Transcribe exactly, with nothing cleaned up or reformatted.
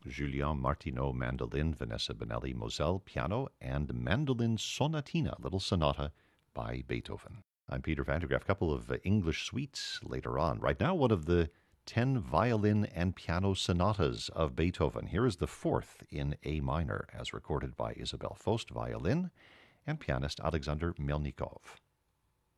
Julien Martineau, mandolin, Vanessa Bonelli, Moselle, piano, and Mandolin Sonatina, Little Sonata by Beethoven. I'm Peter Vandergraff. A couple of uh, English suites later on. Right now, one of the ten violin and piano sonatas of Beethoven. Here is the fourth in A minor, as recorded by Isabel Faust, violin, and pianist Alexander Melnikov.